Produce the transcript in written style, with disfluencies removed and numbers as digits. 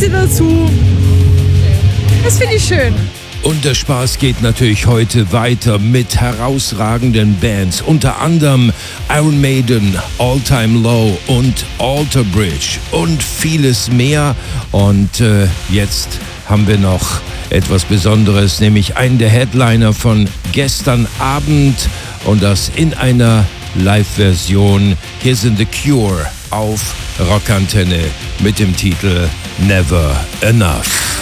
Texte dazu. Das finde ich schön. Und der Spaß geht natürlich heute weiter mit herausragenden Bands, unter anderem Iron Maiden, All Time Low und Alter Bridge und vieles mehr. Und jetzt haben wir noch etwas Besonderes, nämlich einen der Headliner von gestern Abend und das in einer Live-Version. Hier sind The Cure auf Rockantenne mit dem Titel Never Enough.